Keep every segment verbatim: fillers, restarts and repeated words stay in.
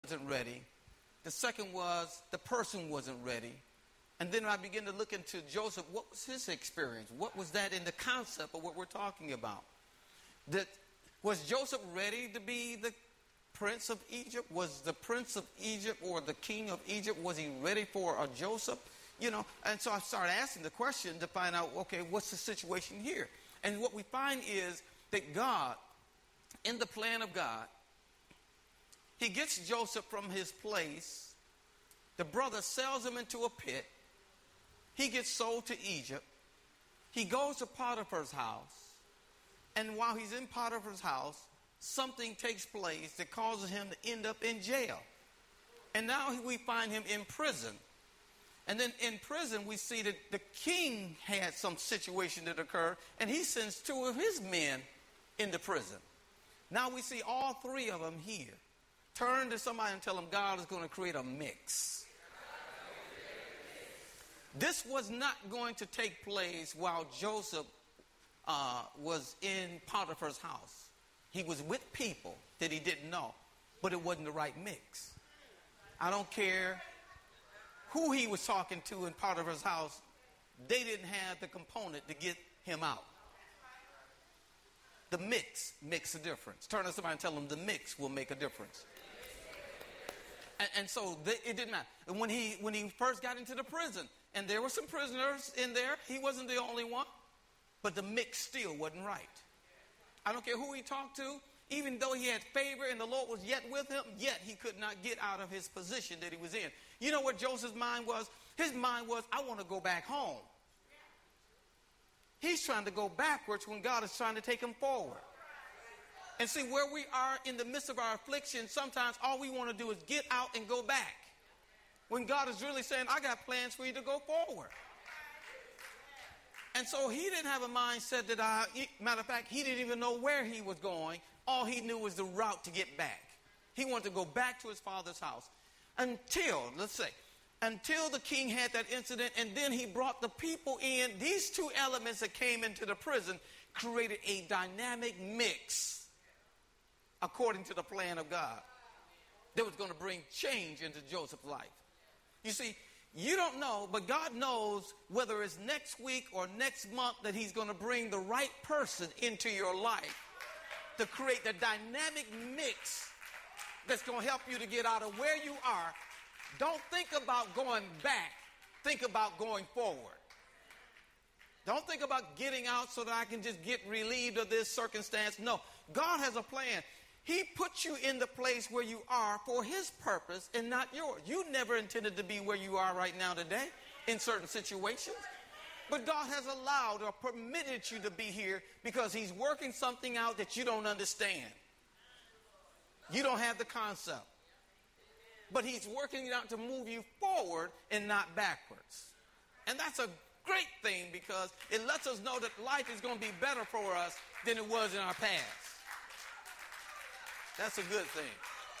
wasn't ready. The second was the person wasn't ready. And then I began to look into Joseph. What was his experience? What was that in the concept of what we're talking about? That, was Joseph ready to be the prince of Egypt? Was the prince of Egypt or the king of Egypt, was he ready for a Joseph? You know, and so I started asking the question to find out, okay, what's the situation here? And what we find is that God, in the plan of God, he gets Joseph from his place. The brother sells him into a pit. He gets sold to Egypt. He goes to Potiphar's house. And while he's in Potiphar's house, something takes place that causes him to end up in jail. And now we find him in prison. And then in prison, we see that the king had some situation that occurred, and he sends two of his men into prison. Now we see all three of them here. Turn to somebody and tell them God is going to create a mix. This was not going to take place while Joseph uh, was in Potiphar's house. He was with people that he didn't know, but it wasn't the right mix. I don't care who he was talking to in Potiphar's house, they didn't have the component to get him out. The mix makes a difference. Turn to somebody and tell them the mix will make a difference. And, and so they, it didn't matter. And when he when he first got into the prison, and there were some prisoners in there, he wasn't the only one, but the mix still wasn't right. I don't care who he talked to, even though he had favor and the Lord was yet with him, yet he could not get out of his position that he was in. You know what Joseph's mind was? His mind was, I want to go back home. He's trying to go backwards when God is trying to take him forward. And see, where we are in the midst of our affliction, sometimes all we want to do is get out and go back. When God is really saying, I got plans for you to go forward. And so he didn't have a mindset that I, matter of fact, he didn't even know where he was going. All he knew was the route to get back. He wanted to go back to his father's house until, let's say, until the king had that incident, and then he brought the people in. These two elements that came into the prison created a dynamic mix according to the plan of God that was going to bring change into Joseph's life. You see, you don't know, but God knows whether it's next week or next month that he's going to bring the right person into your life to create the dynamic mix that's going to help you to get out of where you are. Don't think about going back. Think about going forward. Don't think about getting out so that I can just get relieved of this circumstance. No, God has a plan. He put you in the place where you are for his purpose and not yours. You never intended to be where you are right now today in certain situations. But God has allowed or permitted you to be here because he's working something out that you don't understand. You don't have the concept. But he's working it out to move you forward and not backwards. And that's a great thing because it lets us know that life is going to be better for us than it was in our past. That's a good thing.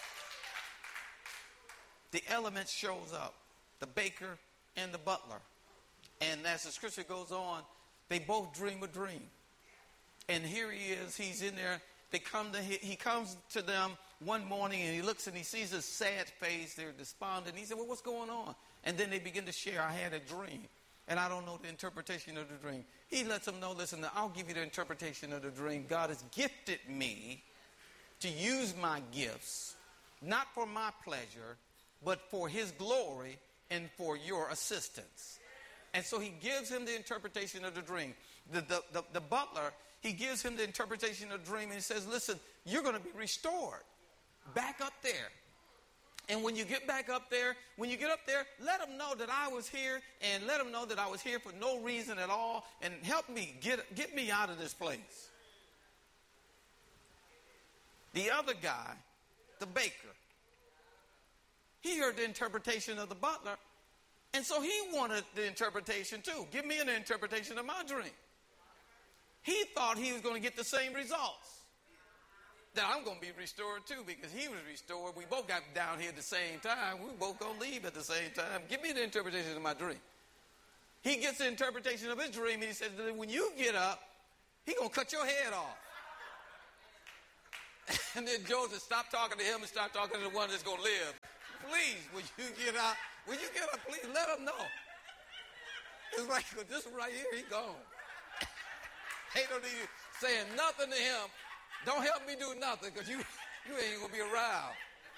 The element shows up, the baker and the butler. And as the scripture goes on, they both dream a dream. And here he is, he's in there. They come to he comes to them one morning and he looks and he sees a sad face. They're despondent. He said, well, what's going on? And then they begin to share, I had a dream and I don't know the interpretation of the dream. He lets them know, listen, I'll give you the interpretation of the dream. God has gifted me to use my gifts, not for my pleasure, but for his glory and for your assistance. And so he gives him the interpretation of the dream. The, the, the, the butler, he gives him the interpretation of the dream and he says, listen, you're going to be restored back up there. And when you get back up there, when you get up there, let them know that I was here and let them know that I was here for no reason at all and help me get, get me out of this place. The other guy, the baker, he heard the interpretation of the butler, and so he wanted the interpretation too. Give me an interpretation of my dream. He thought he was going to get the same results. That I'm going to be restored too because he was restored. We both got down here at the same time. We both going to leave at the same time. Give me the interpretation of my dream. He gets the interpretation of his dream and he says, when you get up, he's going to cut your head off. And then Joseph stopped talking to him and start talking to the one that's going to live. Please, will you get out? Will you get up? Please let him know. It's like, this one right here, he gone. They don't need you saying nothing to him. Don't help me do nothing because you, you ain't going to be around.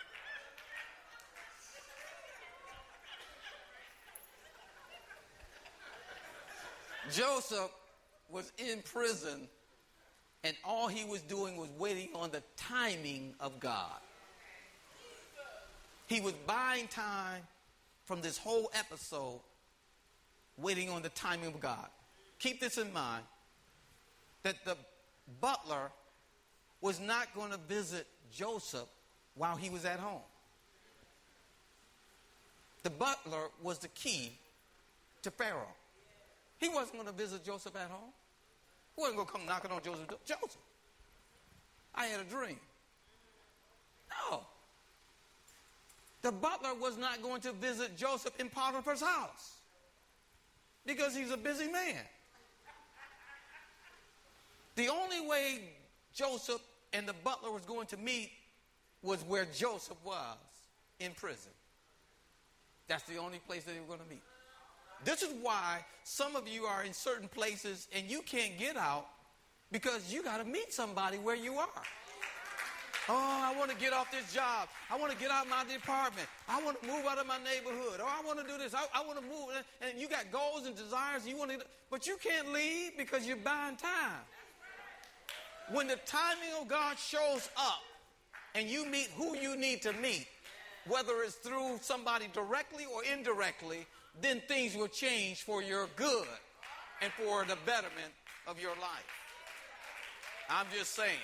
Joseph was in prison, and all he was doing was waiting on the timing of God. He was buying time from this whole episode, waiting on the timing of God. Keep this in mind, that the butler was not going to visit Joseph while he was at home. The butler was the key to Pharaoh. He wasn't going to visit Joseph at home. He wasn't going to come knocking on Joseph's door. Joseph, I had a dream. No. The butler was not going to visit Joseph in Potiphar's house because he's a busy man. The only way Joseph and the butler was going to meet was where Joseph was, in prison. That's the only place that they were going to meet. This is why some of you are in certain places and you can't get out because you got to meet somebody where you are. Oh, I want to get off this job. I want to get out of my department. I want to move out of my neighborhood. Or I want to do this. I, I want to move. And you got goals and desires. And you want to, but you can't leave because you're buying time. When the timing of God shows up and you meet who you need to meet, whether it's through somebody directly or indirectly, then things will change for your good and for the betterment of your life. I'm just saying.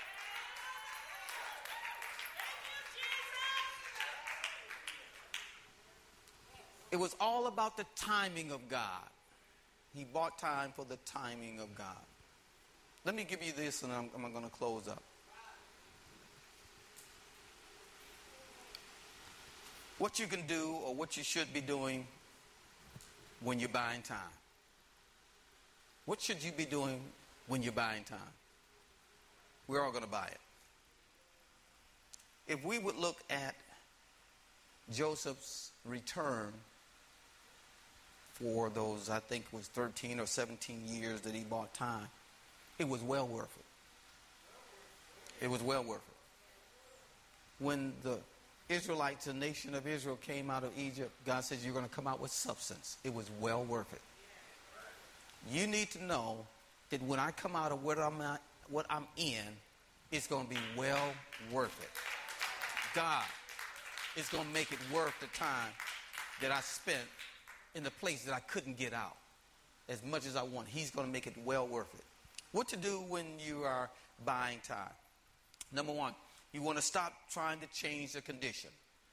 It was all about the timing of God. He bought time for the timing of God. Let me give you this and I'm, I'm going to close up. What you can do or what you should be doing when you're buying time. What should you be doing when you're buying time? We're all going to buy it. If we would look at Joseph's return for those, I think it was thirteen or seventeen years that he bought time, it was well worth it. It was well worth it. When the Israelites, the nation of Israel, came out of Egypt, God says, you're going to come out with substance. It was well worth it. You need to know that when I come out of what I'm at, what I'm in, it's going to be well worth it. God is going to make it worth the time that I spent in the place that I couldn't get out as much as I want. He's going to make it well worth it. What to do when you are buying time? Number one, you want to stop trying to change the condition.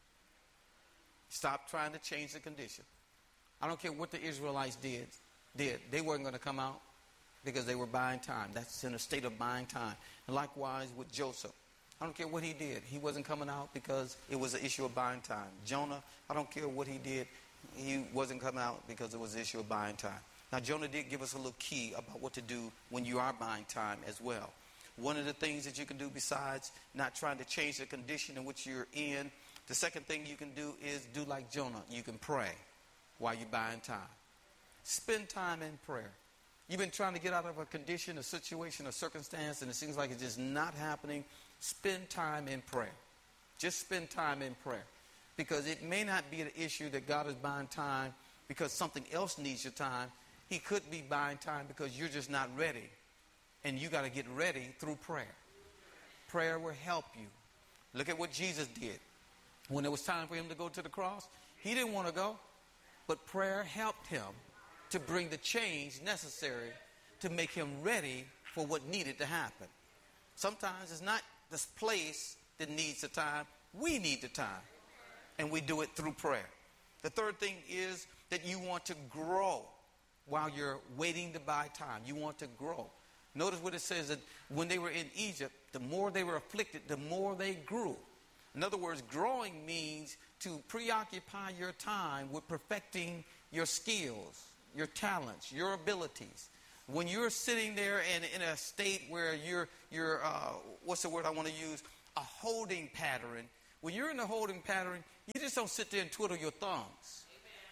Stop trying to change the condition. I don't care what the Israelites did. Did. They weren't going to come out because they were buying time. That's in a state of buying time. And likewise with Joseph. I don't care what he did. He wasn't coming out because it was an issue of buying time. Jonah, I don't care what he did. He wasn't coming out because it was an issue of buying time. Now, Jonah did give us a little key about what to do when you are buying time as well. One of the things that you can do besides not trying to change the condition in which you're in, the second thing you can do is do like Jonah. You can pray while you're buying time. Spend time in prayer. You've been trying to get out of a condition, a situation, a circumstance, and it seems like it's just not happening. Spend time in prayer. Just spend time in prayer. Because it may not be an issue that God is buying time because something else needs your time. He could be buying time because you're just not ready. And you got to get ready through prayer. Prayer will help you. Look at what Jesus did. When it was time for him to go to the cross, he didn't want to go. But prayer helped him to bring the change necessary to make him ready for what needed to happen. Sometimes it's not this place that needs the time. We need the time. And we do it through prayer. The third thing is that you want to grow while you're waiting to buy time. You want to grow. Notice what it says, that when they were in Egypt, the more they were afflicted, the more they grew. In other words, growing means to preoccupy your time with perfecting your skills, your talents, your abilities. When you're sitting there and in a state where you're, you're uh, what's the word I want to use? A holding pattern. When you're in a holding pattern, you just don't sit there and twiddle your thumbs.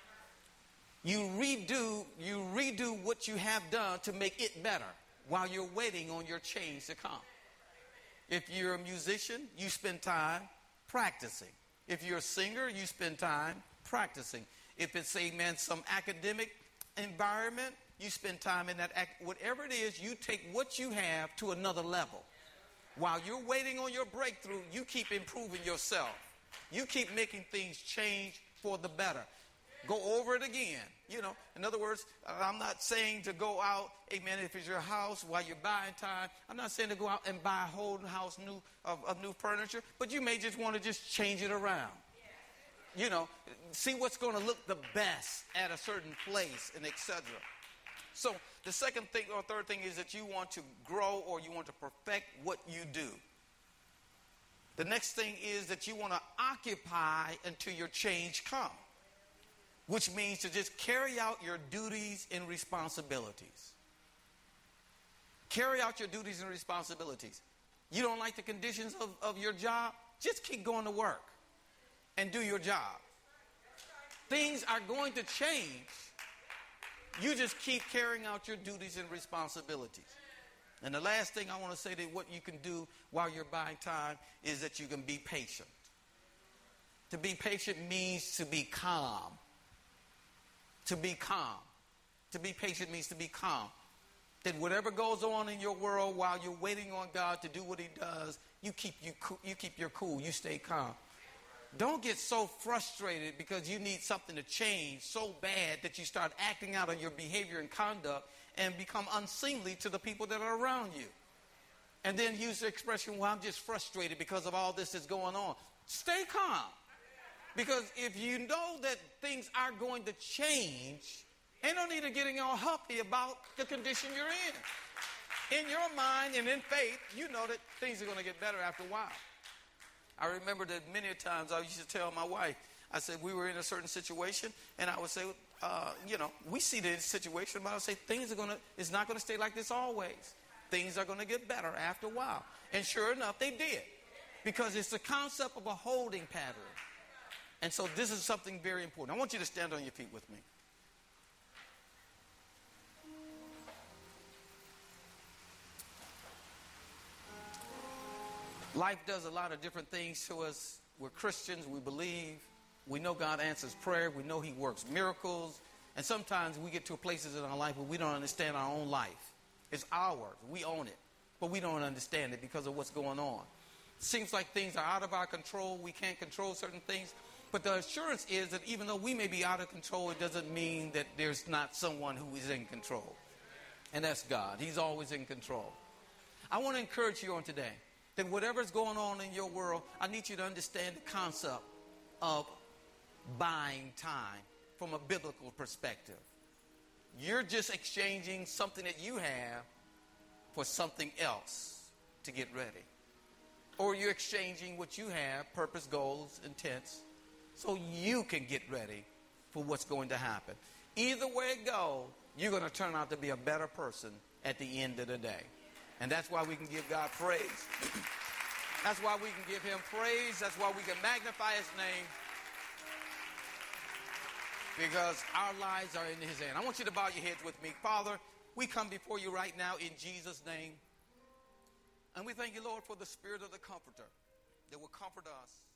You redo, you redo what you have done to make it better while you're waiting on your change to come. If you're a musician, you spend time practicing. If you're a singer, you spend time practicing. If it's, amen, some academic environment, you spend time in that. Act, whatever it is, you take what you have to another level. While you're waiting on your breakthrough, you keep improving yourself. You keep making things change for the better. Go over it again. You know, in other words, I'm not saying to go out, amen, if it's your house while you're buying time. I'm not saying to go out and buy a whole house new of, of new furniture, but you may just want to just change it around. You know, see what's going to look the best at a certain place and et cetera. So the second thing or third thing is that you want to grow or you want to perfect what you do. The next thing is that you want to occupy until your change comes, which means to just carry out your duties and responsibilities. Carry out your duties and responsibilities. You don't like the conditions of, of your job? Just keep going to work and do your job. Things are going to change. You just keep carrying out your duties and responsibilities. And the last thing I want to say that what you can do while you're buying time is that you can be patient. To be patient means to be calm. To be calm. To be patient means to be calm. That whatever goes on in your world while you're waiting on God to do what he does, you keep, you, you keep your cool. You stay calm. Don't get so frustrated because you need something to change so bad that you start acting out on your behavior and conduct and become unseemly to the people that are around you. And then use the expression, well, I'm just frustrated because of all this that's going on. Stay calm. Because if you know that things are going to change, ain't no need of getting all huffy about the condition you're in. In your mind and in faith, you know that things are going to get better after a while. I remember that many times I used to tell my wife, I said we were in a certain situation, and I would say, uh, you know, we see this situation, but I would say things are going to, it's not going to stay like this always. Things are going to get better after a while. And sure enough, they did. Because it's the concept of a holding pattern. And so this is something very important. I want you to stand on your feet with me. Life does a lot of different things to us. We're Christians. We believe. We know God answers prayer. We know he works miracles. And sometimes we get to places in our life where we don't understand our own life. It's ours. We own it. But we don't understand it because of what's going on. It seems like things are out of our control. We can't control certain things. But the assurance is that even though we may be out of control, it doesn't mean that there's not someone who is in control. And that's God. He's always in control. I want to encourage you on today that whatever's going on in your world, I need you to understand the concept of buying time from a biblical perspective. You're just exchanging something that you have for something else to get ready. Or you're exchanging what you have, purpose, goals, intents, so you can get ready for what's going to happen. Either way it goes, you're going to turn out to be a better person at the end of the day. And that's why we can give God praise. That's why we can give him praise. That's why we can magnify his name. Because our lives are in his hand. I want you to bow your heads with me. Father, we come before you right now in Jesus' name. And we thank you, Lord, for the spirit of the comforter that will comfort us.